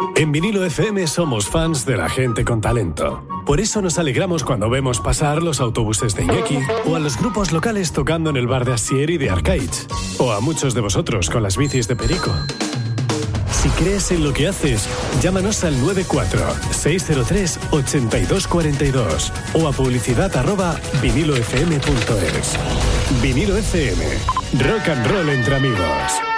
En Vinilo FM somos fans de la gente con talento. Por eso nos alegramos cuando vemos pasar los autobuses de Iñaki o a los grupos locales tocando en el bar de Asier y de Arcaich. O a muchos de vosotros con las bicis de Perico. Si crees en lo que haces, llámanos al 94-603-8242 o a publicidad@vinilofm.es. Vinilo FM. Rock and roll entre amigos.